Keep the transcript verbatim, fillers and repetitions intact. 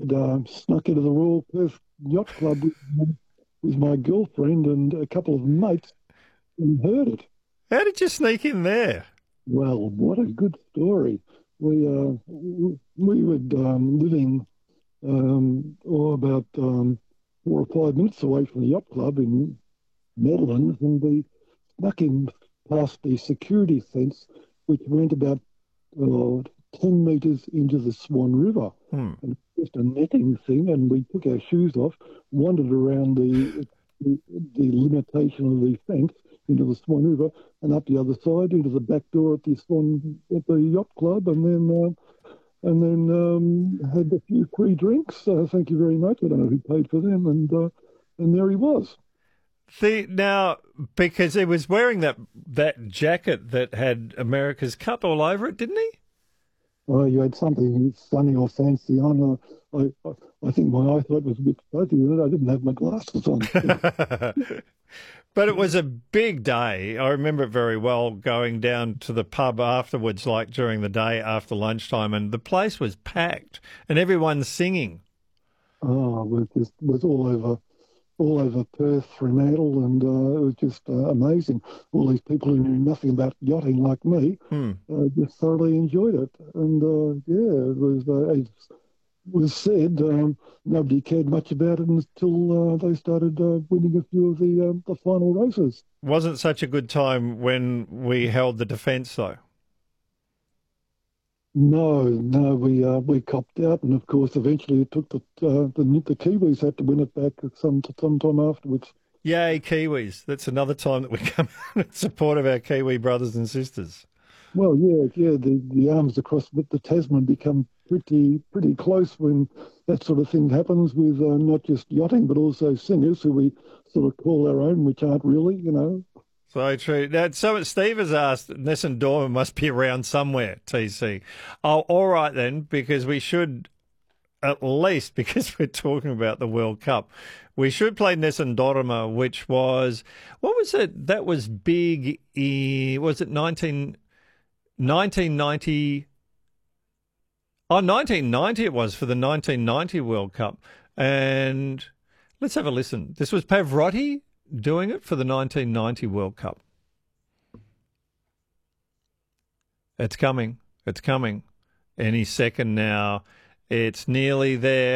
had um, snuck into the Royal Perth Yacht Club with, with my girlfriend and a couple of mates and heard it. How did you sneak in there? Well, what a good story. We uh, w- we were um, living um, oh, about um, four or five minutes away from the yacht club in Netherlands, and we snuck in past the security fence, which went about uh, ten metres into the Swan River. Hmm. And just a netting thing, and we took our shoes off, wandered around the, the, the limitation of the fence into the Swan River and up the other side into the back door at the Swan at the yacht club, and then uh, and then um, had a few free drinks. Uh, thank you very much. I don't know who paid for them, and uh, and there he was. The now because he was wearing that that jacket that had America's Cup all over it, didn't he? Oh, you had something funny or fancy on. Uh, I, I I think my eyesight was a bit fuzzy with it. I didn't have my glasses on. But it was a big day. I remember it very well, going down to the pub afterwards, like during the day after lunchtime, and the place was packed and everyone singing. Oh, it was just was all over all over Perth, Fremantle, and uh, it was just uh, amazing. All these people who knew nothing about yachting like me Hmm. uh, just thoroughly enjoyed it. And uh, yeah, it was uh, as was said, um, nobody cared much about it until uh, they started uh, winning a few of the um, the final races. Wasn't such a good time when we held the defence, though. No, no, we uh, we copped out, and of course, eventually it took the uh, the the Kiwis had to win it back some some time afterwards. Yay, Kiwis. That's another time that we come out in support of our Kiwi brothers and sisters. Well, yeah, yeah, the, the arms across the, the Tasman become pretty pretty close when that sort of thing happens with uh, not just yachting but also singers who we sort of call our own, which aren't really, you know. So true. Now, so Steve has asked, Nessun Dorma must be around somewhere, T C. Oh, all right then, because we should, at least because we're talking about the World Cup, we should play Nessun Dorma, which was, what was it? That was big, in, was it nineteen, nineteen ninety? Oh, nineteen ninety it was for the nineteen ninety World Cup. And let's have a listen. This was Pavarotti doing it for the nineteen ninety World Cup. It's coming. It's coming. Any second now. It's nearly there.